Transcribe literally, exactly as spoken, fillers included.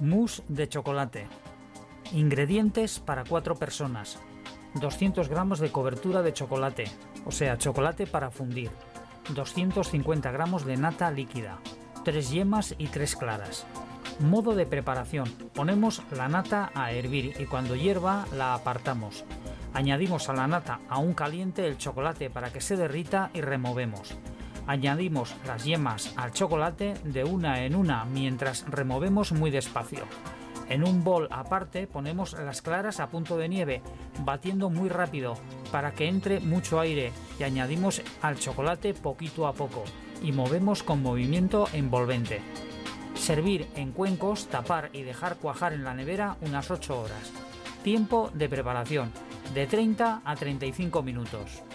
Mousse de chocolate. Ingredientes para cuatro personas. doscientos gramos de cobertura de chocolate, o sea, chocolate para fundir. doscientos cincuenta gramos de nata líquida. tres yemas y tres claras. Modo de preparación. Ponemos la nata a hervir y cuando hierva la apartamos. Añadimos a la nata aún caliente el chocolate para que se derrita y removemos. Añadimos las yemas al chocolate de una en una mientras removemos muy despacio. En un bol aparte ponemos las claras a punto de nieve, batiendo muy rápido para que entre mucho aire y añadimos al chocolate poquito a poco y movemos con movimiento envolvente. Servir en cuencos, tapar y dejar cuajar en la nevera unas ocho horas. Tiempo de preparación de treinta a treinta y cinco minutos.